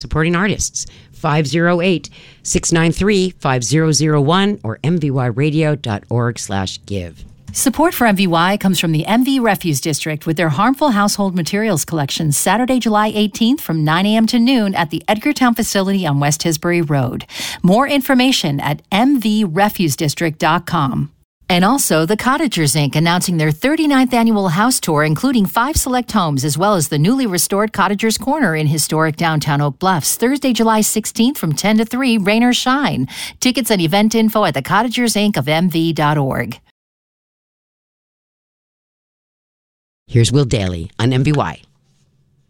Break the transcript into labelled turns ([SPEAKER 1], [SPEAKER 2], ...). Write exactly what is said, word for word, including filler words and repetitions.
[SPEAKER 1] Supporting artists. five oh eight, six nine three, five oh oh one or m v y radio dot org slash give.
[SPEAKER 2] Support for M V Y comes from the M V Refuse District with their harmful household materials collection Saturday, July eighteenth from nine a.m. to noon at the Edgartown facility on West Tisbury Road. More information at m v refuse district dot com. And also the Cottagers Incorporated announcing their thirty-ninth annual house tour, including five select homes, as well as the newly restored Cottagers Corner in historic downtown Oak Bluffs, Thursday, July sixteenth from ten to three, rain or shine. Tickets and event info at the cottagers inc of m v dot org.
[SPEAKER 1] Here's Will Daly on M V Y.